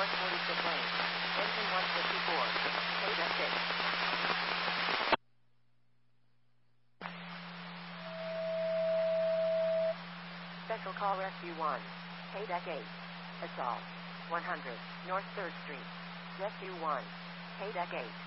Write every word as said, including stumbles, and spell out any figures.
North forty-fifth lane. Engine one fifty-four. K-Deck six. Special call Rescue one. K-Deck eight. Assault. one hundred. North third Street. Rescue one. K-Deck eight.